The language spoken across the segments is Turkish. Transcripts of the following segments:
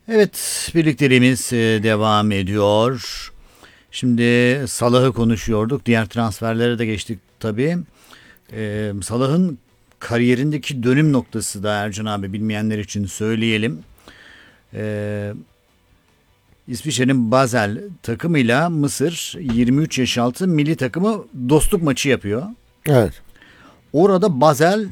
Evet, birlikteliğimiz devam ediyor. Şimdi Salah'ı konuşuyorduk. Diğer transferlere de geçtik tabii. Salah'ın kariyerindeki dönüm noktası da Ercan abi bilmeyenler için söyleyelim. İsviçre'nin Basel takımıyla Mısır 23 yaş altı milli takımı dostluk maçı yapıyor. Evet. Orada Basel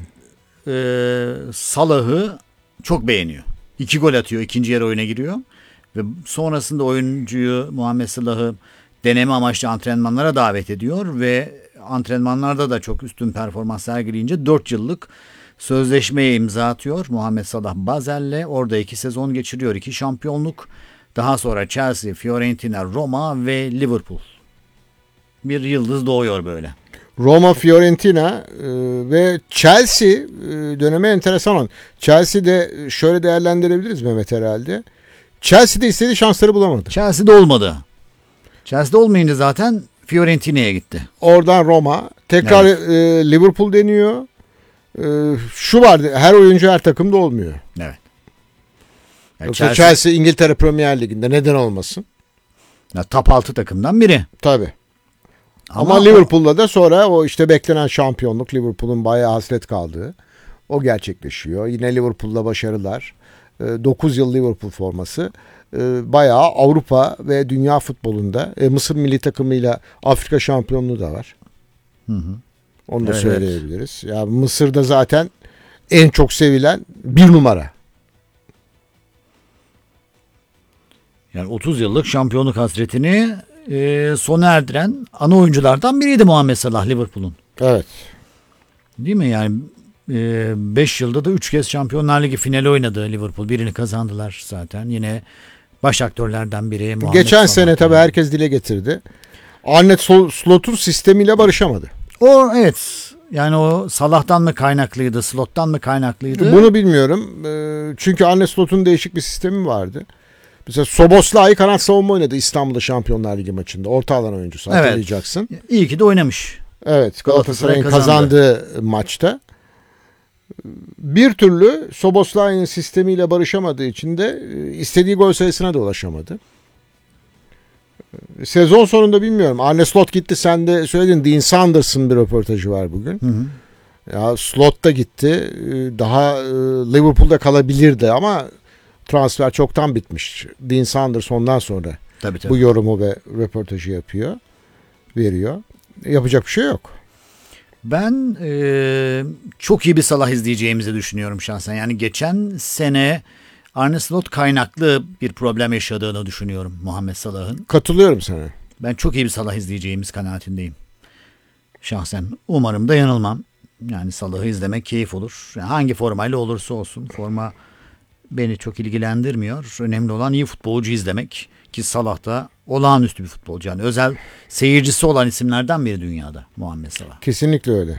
Salah'ı çok beğeniyor. 2 gol atıyor. İkinci yarı oyuna giriyor. Ve sonrasında oyuncuyu Muhammed Salah'ı deneme amaçlı antrenmanlara davet ediyor. Ve antrenmanlarda da çok üstün performans sergileyince 4 yıllık sözleşmeye imza atıyor. Muhammed Salah Basel'le orada 2 sezon geçiriyor. 2 şampiyonluk. Daha sonra Chelsea, Fiorentina, Roma ve Liverpool. Bir yıldız doğuyor böyle. Roma, Fiorentina ve Chelsea dönemi enteresan olan. Chelsea'de şöyle değerlendirebiliriz Mehmet herhalde. Chelsea'de istediği şansları bulamadı. Chelsea'de olmadı. Chelsea'de olmayınca zaten Fiorentina'ya gitti. Oradan Roma. Tekrar evet. Liverpool deniyor. Şu vardı. Her oyuncu her takımda olmuyor. Evet. Yani Yoksa Chelsea İngiltere Premier Ligi'nde neden olmasın? Ya, top 6 takımdan biri. Tabii. Ama Liverpool'da da sonra o işte beklenen şampiyonluk, Liverpool'un bayağı hasret kaldığı o gerçekleşiyor. Yine Liverpool'da başarılar. 9 yıl Liverpool forması. Bayağı Avrupa ve dünya futbolunda Mısır milli takımıyla Afrika şampiyonluğu da var. Hı. Onu da söyleyebiliriz. Ya Mısır'da zaten en çok sevilen bir numara. Yani 30 yıllık şampiyonluk hasretini sona erdiren ana oyunculardan biriydi Muhammed Salah Liverpool'un. Evet. Değil mi? Yani 5 yılda da 3 kez Şampiyonlar Ligi finali oynadı Liverpool. Birini kazandılar zaten. Yine baş aktörlerden biri Muhammed Geçen Salah. sene tabii herkes dile getirdi. Arne Slot'un sistemiyle barışamadı. O evet. Yani o Salah'tan mı kaynaklıydı, Slot'tan mı kaynaklıydı? Bunu bilmiyorum. Çünkü Arne Slot'un değişik bir sistemi vardı. Mesela Szoboszlai kanat savunma oynadı İstanbul'da Şampiyonlar Ligi maçında. Orta alan oyuncusu hatırlayacaksın. Evet. İyi ki de oynamış. Evet, Galatasaray'ın kazandığı maçta. Bir türlü Szoboszlai'nin sistemiyle barışamadığı için de istediği gol sayısına da ulaşamadı. Sezon sonunda bilmiyorum. Arne Slot gitti, sen de söyledin. Dean Sanders'ın bir röportajı var bugün. Hı. Ya Slot da gitti. Daha Liverpool'da kalabilirdi ama transfer çoktan bitmiş. Dean Sanders ondan sonra Tabii. bu yorumu ve röportajı veriyor. Yapacak bir şey yok. Ben çok iyi bir Salah izleyeceğimizi düşünüyorum şahsen. Yani geçen sene Arne Slot kaynaklı bir problem yaşadığını düşünüyorum Muhammed Salah'ın. Katılıyorum sana. Ben çok iyi bir Salah izleyeceğimiz kanaatindeyim. Şahsen umarım da yanılmam. Yani Salah'ı izlemek keyif olur. Yani hangi formayla olursa olsun. Forma beni çok ilgilendirmiyor. Önemli olan iyi futbolcu izlemek. Ki Salah da olağanüstü bir futbolcu. Yani özel seyircisi olan isimlerden biri dünyada Muhammed Salah. Kesinlikle öyle.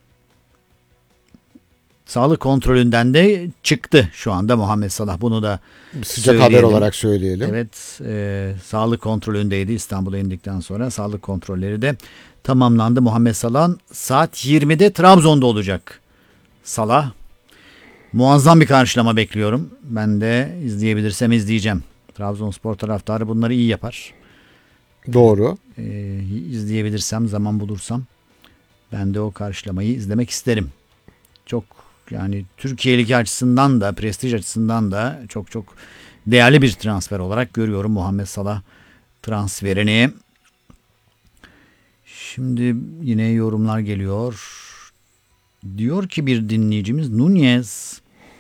Sağlık kontrolünden de çıktı şu anda Muhammed Salah. Bunu da sıcak haber olarak söyleyelim. Evet, sağlık kontrolündeydi İstanbul'a indikten sonra. Sağlık kontrolleri de tamamlandı. Muhammed Salah saat 20'de Trabzon'da olacak. Salah. Muazzam bir karşılama bekliyorum. Ben de izleyebilirsem izleyeceğim. Trabzonspor taraftarı bunları iyi yapar. Doğru. İzleyebilirsem, zaman bulursam ben de o karşılamayı izlemek isterim. Çok yani Türkiye Ligi açısından da, prestij açısından da çok çok değerli bir transfer olarak görüyorum Muhammed Salah transferini. Şimdi yine yorumlar geliyor. Diyor ki bir dinleyicimiz, Nunez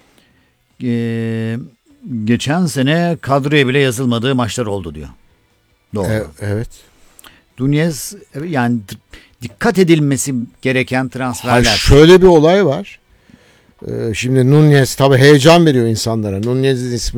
geçen sene kadroya bile yazılmadığı maçlar oldu diyor. Doğru. Evet. Nunez yani dikkat edilmesi gereken transferler. Şöyle bir olay var. Şimdi Nunez tabii heyecan veriyor insanlara. Nunez'in ismi